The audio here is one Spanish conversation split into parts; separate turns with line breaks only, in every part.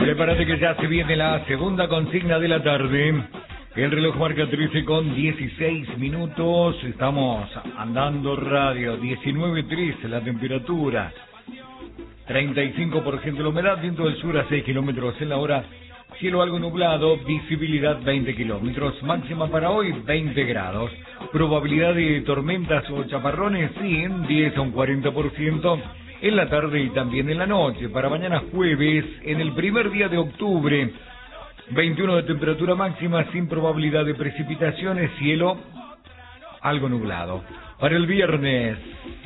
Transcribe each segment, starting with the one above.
Prepárate que ya se viene la segunda consigna de la tarde. El reloj marca 13:16. Estamos andando radio. 19:13 la temperatura. 35% la humedad. Viento del sur a 6 kilómetros en la hora. Cielo algo nublado. Visibilidad 20 kilómetros. Máxima para hoy 20 grados. Probabilidad de tormentas o chaparrones, sí, en 10 a un 40%. En la tarde y también en la noche. Para mañana jueves, en el primer día de octubre, 21 de temperatura máxima, sin probabilidad de precipitaciones, cielo algo nublado. Para el viernes,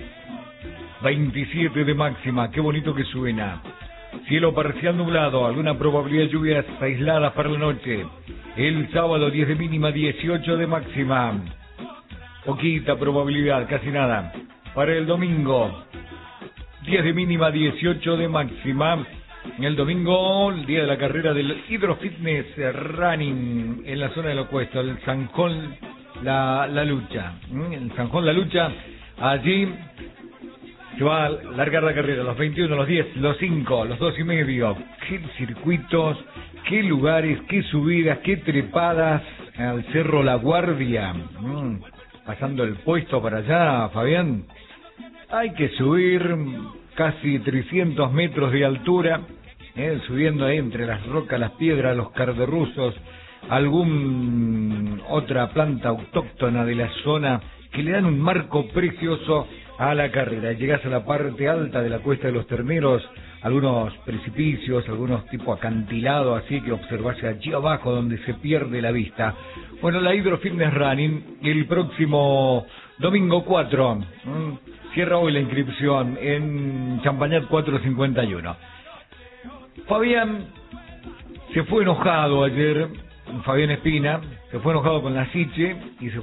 27 de máxima, qué bonito que suena. Cielo parcial nublado, alguna probabilidad de lluvias aisladas para la noche. El sábado, 10 de mínima, 18 de máxima. Poquita probabilidad, casi nada. Para el domingo, 10 de mínima, 18 de máxima. El domingo, el día de la carrera del Hydrofitness Running en la zona del Opuesto, el Zanjón La Lucha. El Zanjón La Lucha, allí se va a largar la carrera, los 21, los 10, los 5, los 2 y medio. Qué circuitos, qué lugares, qué subidas, qué trepadas al Cerro La Guardia. Pasando el puesto para allá, Fabián. Hay que subir casi 300 metros de altura, subiendo ahí entre las rocas, las piedras, los carderrusos, algún otra planta autóctona de la zona que le dan un marco precioso a la carrera. Llegas a la parte alta de la Cuesta de los Terneros, algunos precipicios, algunos tipo acantilado, así que observás allí abajo donde se pierde la vista. Bueno, la Hydrofitness Running, el próximo domingo 4, cierra hoy la inscripción en Champañat 451. Fabián se fue enojado ayer, Fabián Espina, se fue enojado con la Siche y se